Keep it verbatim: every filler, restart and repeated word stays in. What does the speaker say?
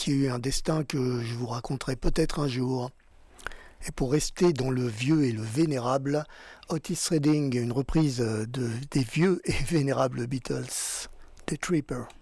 qui a eu un destin que je vous raconterai peut-être un jour. Et pour rester dans le vieux et le vénérable, Otis Redding, une reprise de, des vieux et vénérables Beatles, The Tripper.